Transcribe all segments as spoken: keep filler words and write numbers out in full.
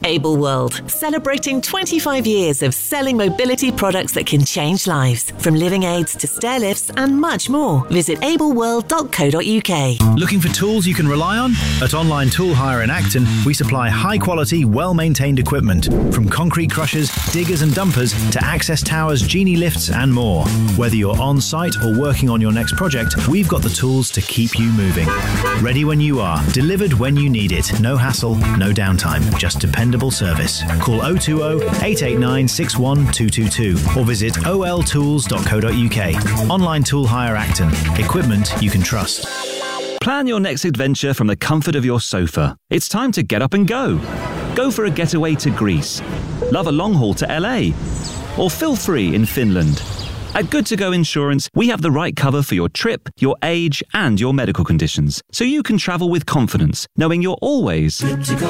Able World, celebrating twenty-five years of selling mobility products that can change lives. From living aids to stair lifts and much more. Visit able world dot co dot uk. Looking for tools you can rely on? At Online Tool Hire in Acton, we supply high-quality, well-maintained equipment. From concrete crushers, diggers and dumpers to access towers, genie lifts and more. Whether you're on-site or working on your next project, we've got the tools to keep you moving. Ready when you are, delivered when you need it. No hassle, no downtime, just dependable service. Call oh two oh, eight eight nine, six one two two two or visit o l tools dot co dot uk. Online Tool Hire Acton. Equipment you can trust. Plan your next adventure from the comfort of your sofa. It's time to get up and go. Go for a getaway to Greece. Love a long haul to L A. Or feel free in Finland. At Good To Go Insurance, we have the right cover for your trip, your age, and your medical conditions, so you can travel with confidence, knowing you're always good to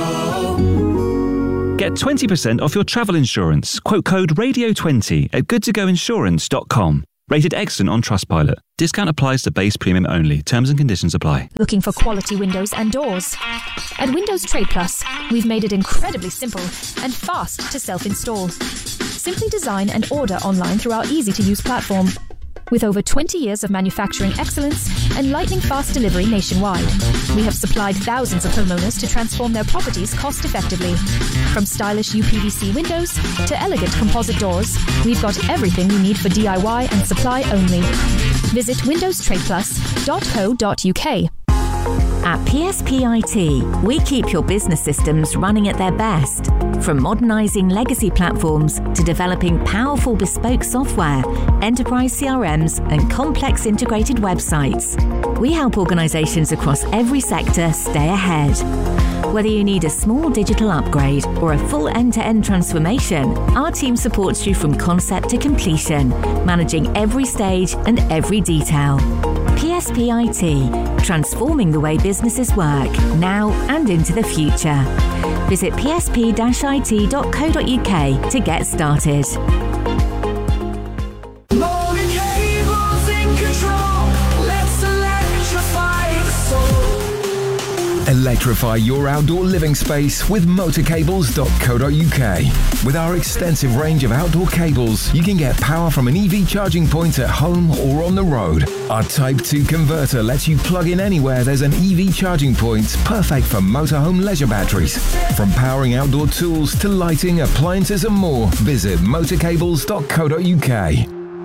go. Get twenty percent off your travel insurance. Quote code radio twenty at good to go insurance dot com. Rated excellent on Trustpilot. Discount applies to base premium only. Terms and conditions apply. Looking for quality windows and doors? At Windows Trade Plus, we've made it incredibly simple and fast to self-install. Simply design and order online through our easy-to-use platform. With over twenty years of manufacturing excellence and lightning-fast delivery nationwide, we have supplied thousands of homeowners to transform their properties cost-effectively. From stylish U P V C windows to elegant composite doors, we've got everything you need for D I Y and supply only. Visit windows trade plus dot co dot uk. At P S P I T, we keep your business systems running at their best. From modernising legacy platforms to developing powerful bespoke software, enterprise C R Ms and complex integrated websites, we help organisations across every sector stay ahead. Whether you need a small digital upgrade or a full end-to-end transformation, our team supports you from concept to completion, managing every stage and every detail. P S P I T, transforming the way businesses work, now and into the future. Visit p s p dash i t dot co dot uk to get started. Electrify your outdoor living space with motor cables dot co dot uk. With our extensive range of outdoor cables, you can get power from an E V charging point at home or on the road. Our Type two converter lets you plug in anywhere there's an E V charging point, perfect for motorhome leisure batteries. From powering outdoor tools to lighting, appliances and more, visit motor cables dot co dot uk.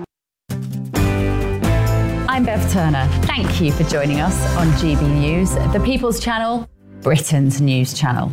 I'm Bev Turner. Thank you for joining us on G B News, the People's Channel, Britain's news channel.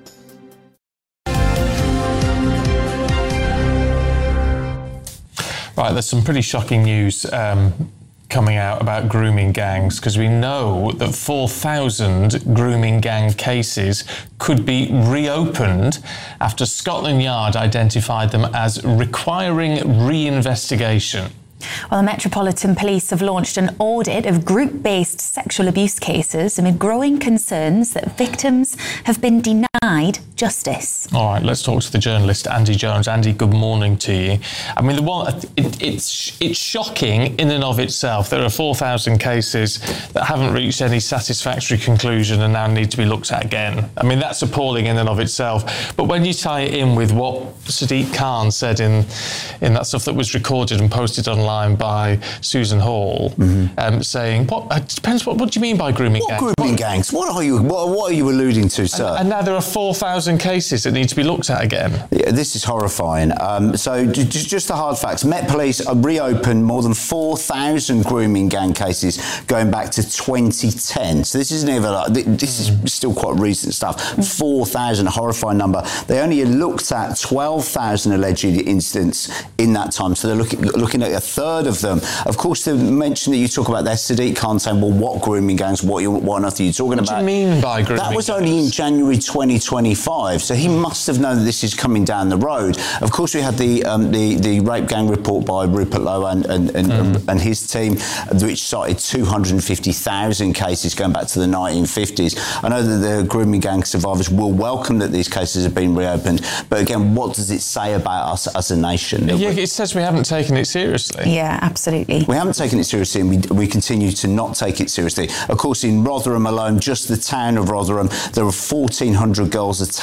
Right, there's some pretty shocking news um, coming out about grooming gangs, because we know that four thousand grooming gang cases could be reopened after Scotland Yard identified them as requiring re-investigation. Well, the Metropolitan Police have launched an audit of group-based sexual abuse cases amid growing concerns that victims have been denied justice. All right, let's talk to the journalist Andy Jones. Andy, good morning to you. I mean, the one it, it's it's shocking in and of itself. There are four thousand cases that haven't reached any satisfactory conclusion and now need to be looked at again. I mean, that's appalling in and of itself. But when you tie it in with what Sadiq Khan said in in that stuff that was recorded and posted online by Susan Hall, mm-hmm. um, saying, "What it depends. What, what do you mean by grooming what gangs? Grooming what, gangs? What are you? What, what are you alluding to, sir?" And, and now there are four thousand cases that need to be looked at again. Yeah, this is horrifying. Um, so, just, just the hard facts: Met Police reopened more than four thousand grooming gang cases going back to twenty ten. So this isn't even like this is still quite recent stuff. Four thousand, a horrifying number. They only looked at twelve thousand alleged incidents in that time. So they're looking looking at a third of them. Of course, the mention that you talk about there, Sadiq Khan saying, well, what grooming gangs, what, you, what on earth are you talking what about? What do you mean by grooming That was gangs? only in January twenty twenty-five, so he must have known that this is coming down the road. Of course, we had the um, the, the rape gang report by Rupert Lowe and, and, and, mm. and his team, which cited two hundred fifty thousand cases going back to the nineteen fifties. I know that the grooming gang survivors will welcome that these cases have been reopened, but again, what does it say about us as a nation? Yeah, it says we haven't taken it seriously. Yeah, absolutely. We haven't taken it seriously, and we, we continue to not take it seriously. Of course, in Rotherham alone, just the town of Rotherham, there were fourteen hundred girls attacked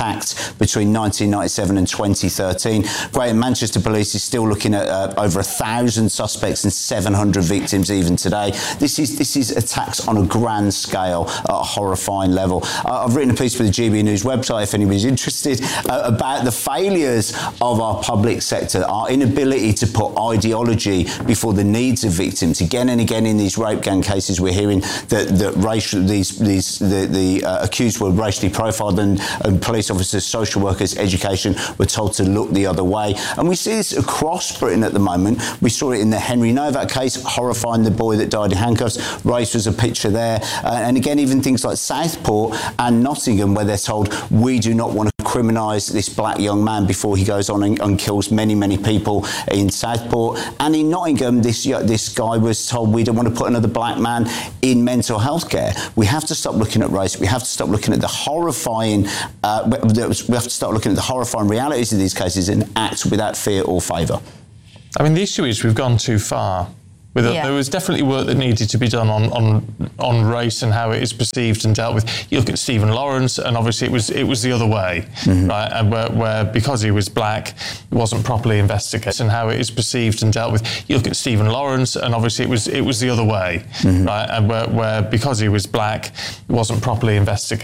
attacked between nineteen ninety-seven and twenty thirteen. Greater Manchester Police is still looking at uh, over a thousand suspects and seven hundred victims even today. This is this is attacks on a grand scale at a horrifying level. Uh, I've written a piece for the G B News website if anybody's interested uh, about the failures of our public sector, our inability to put ideology before the needs of victims. Again and again in these rape gang cases, we're hearing that, that racial, these, these, the, the uh, accused were racially profiled, and, and police officers, social workers, education were told to look the other way. And we see this across Britain at the moment. We saw it in the Henry Novak case, horrifying, the boy that died in handcuffs. Race was a picture there. Uh, and again, even things like Southport and Nottingham, where they're told, we do not want to criminalise this black young man before he goes on and, and kills many, many people in Southport. And in Nottingham, this this guy was told, we don't want to put another black man in mental health care. We have to stop looking at race. We have to stop looking at the horrifying, uh, we have to start looking at the horrifying realities of these cases and act without fear or favour. I mean, the issue is we've gone too far. With yeah. There was definitely work that needed to be done on, on on race and how it is perceived and dealt with. You look at Stephen Lawrence, and obviously it was it was the other way, mm-hmm. right? And where, where because he was black, it wasn't properly investigated, and how it is perceived and dealt with. You look at Stephen Lawrence, and obviously it was it was the other way, mm-hmm. right? And where, where because he was black, it wasn't properly investigated.